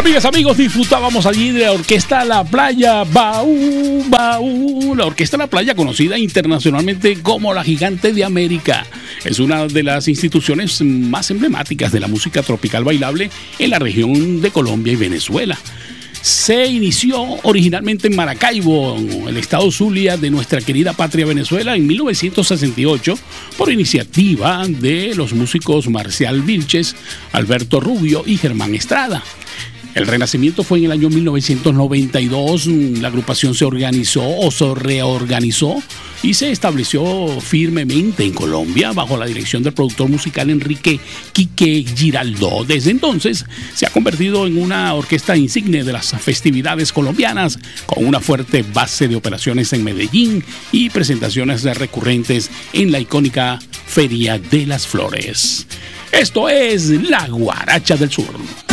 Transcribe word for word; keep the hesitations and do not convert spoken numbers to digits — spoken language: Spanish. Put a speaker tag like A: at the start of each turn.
A: Amigas, amigos, disfrutábamos allí de la Orquesta La Playa, Baú, Baú. La Orquesta La Playa, conocida internacionalmente como la Gigante de América, es una de las instituciones más emblemáticas de la música tropical bailable en la región de Colombia y Venezuela. Se inició originalmente en Maracaibo, el estado Zulia de nuestra querida patria Venezuela, en mil novecientos sesenta y ocho, por iniciativa de los músicos Marcial Vilches, Alberto Rubio y Germán Estrada. El renacimiento fue en el año mil novecientos noventa y dos. La agrupación se organizó o se reorganizó y se estableció firmemente en Colombia bajo la dirección del productor musical Enrique Quique Giraldo. Desde entonces se ha convertido en una orquesta insigne de las festividades colombianas, con una fuerte base de operaciones en Medellín y presentaciones recurrentes en la icónica Feria de las Flores. Esto es La Guaracha del Sur.